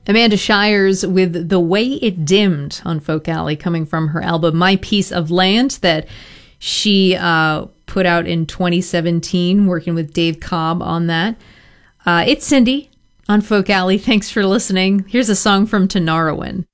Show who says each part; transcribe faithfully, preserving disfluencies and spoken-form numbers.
Speaker 1: Amanda Shires with The Way It Dimmed on Folk Alley, coming from her album My Piece of Land that she uh, put out in twenty seventeen, working with Dave Cobb on that. Uh, it's Cindy on Folk Alley. Thanks for listening. Here's a song from Tinariwen.